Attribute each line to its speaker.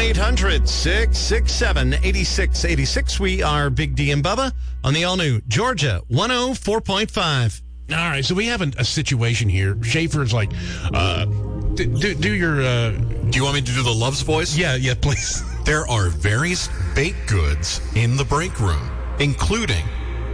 Speaker 1: 1-800-667-8686. We are Big D and Bubba on the all-new Georgia 104.5.
Speaker 2: All right, so we have a situation here. Schaefer's like, do your...
Speaker 3: Do you want me to do the Love's voice?
Speaker 2: Yeah, please.
Speaker 3: There are various baked goods in the break room, including